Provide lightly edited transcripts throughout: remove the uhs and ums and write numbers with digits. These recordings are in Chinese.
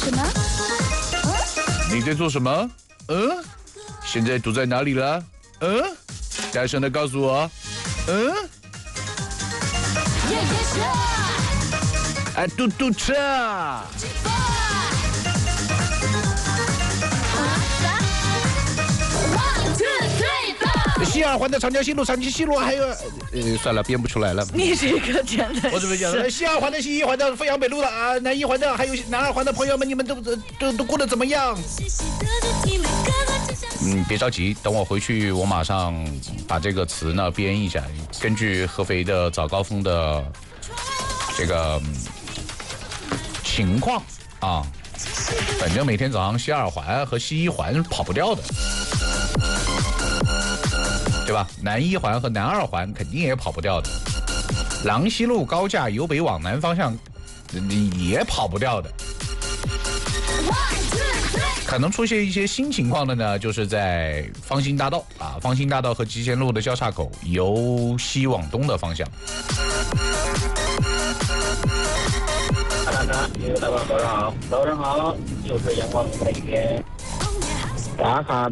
什么？ 你在做什么？现在堵在哪里了？大声的告诉我。嘟嘟车。西二环的长江西路、长江西路，还有算了，编不出来了。 你这个真的是， 我怎么讲呢？西二环的、西一环的、阜阳北路的啊，南一环的，还有南二环的朋友们，你们都过得怎么样？别着急，等我回去，我马上把这个词呢编一下，根据合肥的早高峰的这个情况啊，反正每天早上西二环和西一环跑不掉的。对吧？南一环和南二环肯定也跑不掉的，郎西路高架由北往南方向也跑不掉的。可能出现一些新情况的呢，就是在方兴大道啊，方兴大道和集贤路的交叉口由西往东的方向。 早上好，就是阳光每天打卡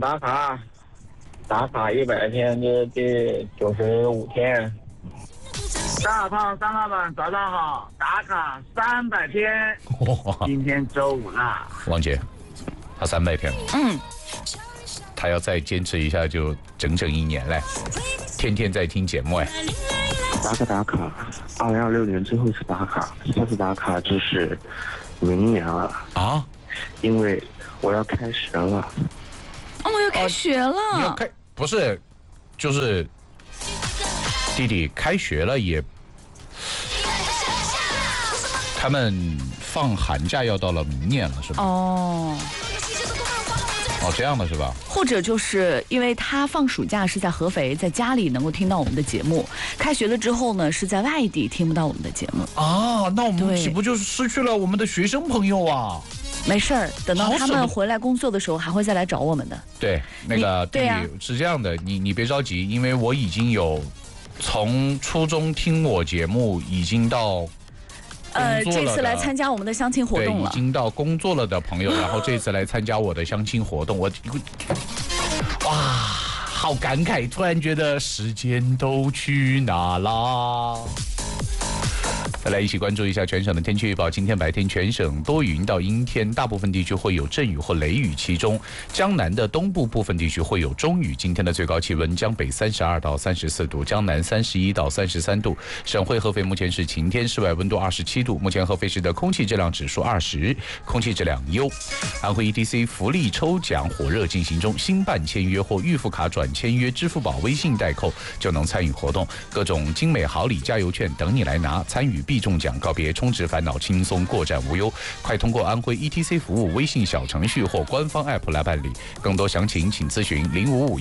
100天这95天。大胖三老板早上好，打卡300天。今天周五了。 王姐，他300天了。他要再坚持一下，就整整1年嘞，天天在听节目哎。 打卡，2026年最后一次打卡，下次打卡就是明年了啊，因为我要开学了。 我要开学了。 你要开不是，就是弟弟开学了也，他们放寒假要到了明年了是吧？这样的是吧？ 或者就是因为他放暑假是在合肥，在家里能够听到我们的节目，开学了之后呢是在外地听不到我们的节目啊，那我们岂不就是失去了我们的学生朋友啊？ 没事儿，等到他们回来工作的时候还会再来找我们的。 对，那个弟弟是这样的，你别着急，因为我已经有从初中听我节目已经到这次来参加我们的相亲活动了， 已经到工作了的朋友，然后这次来参加我的相亲活动，哇，好感慨，突然觉得时间都去哪啦？再来一起关注一下全省的天气预报。今天白天全省多云到阴天，大部分地区会有阵雨或雷雨，其中江南的东部部分地区会有中雨。今天的最高气温，江北32到34度，江南31到33度。省会合肥目前是晴天，室外温度27度。目前合肥市的空气质量指数20，空气质量优。安徽 ETC 福利抽奖火热进行中，新办签约或预付卡转签约，支付宝、微信代扣就能参与活动，各种精美好礼、加油券等你来拿，参与必中奖，告别充值烦恼，轻松过站无忧。快通过安徽 ETC 服务微信小程序或官方 App 来办理，更多详情请咨询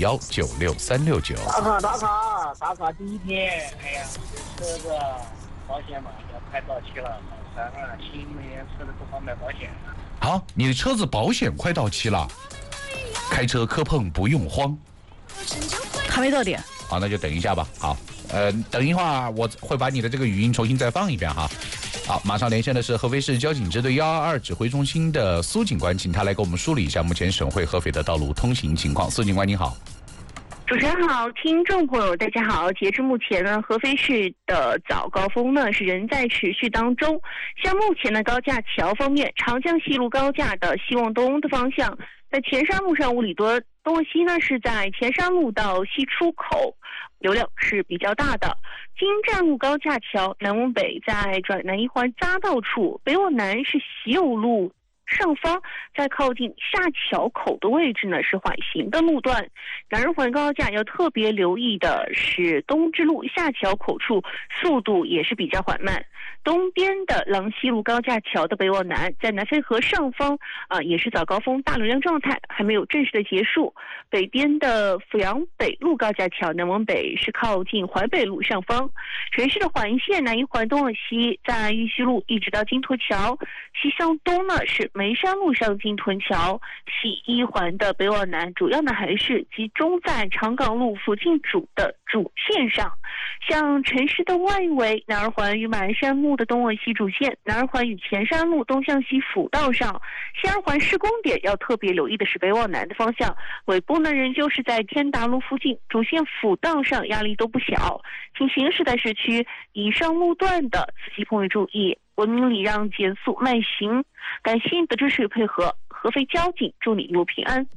0551966369。 打卡第一天，哎呀，车子保险马上快到期了，新年车的不好买保险。 好，你的车子保险快到期了，开车磕碰不用慌。 还没到点。 好，那就等一下吧。好。等一会儿我会把你的这个语音重新再放一遍哈。好，马上连线的是合肥市交警支队122指挥中心的苏警官，请他来给我们梳理一下目前省会合肥的道路通行情况。苏警官您好。 主持人好，听众朋友大家好。截至目前呢，合肥市的早高峰呢是仍在持续当中。像目前的高架桥方面，长江西路高架的西往东的方向，在前山路上5里多，东往西呢是在前山路到西出口，流量是比较大的。金站路高架桥南往北，在转南一环匝道处，北往南是喜友路上方，在靠近下桥口的位置呢是缓行的路段。南二环高架要特别留意的是东直路下桥口处，速度也是比较缓慢。东边的郎西路高架桥的北往南，在南淝河上方也是早高峰大流量状态，还没有正式的结束。北边的阜阳北路高架桥南往北是靠近淮北路上方。城市的环线南一环东往西，在玉溪路一直到金沱桥，西向东呢是梅山路上进屯桥西一环的北往南，主要呢还是集中在长岗路附近主线上。像城市的外围，南二环与马鞍山路的东往西主线，南二环与前山路东向西辅道上，西二环施工点要特别留意的是北往南的方向，尾部呢仍旧是在天达路附近，主线辅道上压力都不小。请行驶在市区以上路段的司机朋友注意，文明礼让，减速慢行。感谢你的支持与配合，合肥交警祝你一路平安。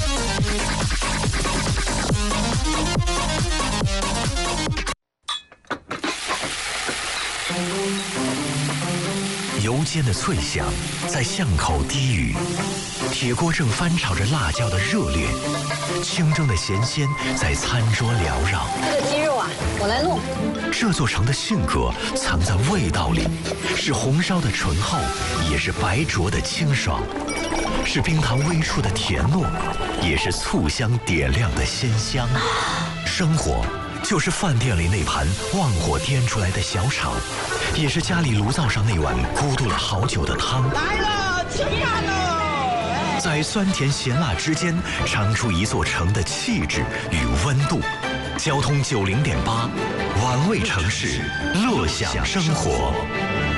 油煎的脆响在巷口低语，铁锅正翻炒着辣椒的热烈，清蒸的咸鲜在餐桌缭绕。 这个鸡肉啊，我来弄。 这座城的性格藏在味道里，是红烧的醇厚，也是白灼的清爽，是冰糖微触的甜糯，也是醋香点亮的鲜香。生活就是饭店里那盘旺火颠出来的小炒，也是家里炉灶上那碗咕嘟了好久的汤。 来了，吃饭喽！ 在酸甜咸辣之间，尝出一座城的气质与温度。交通90.8，玩味城市，乐享生活。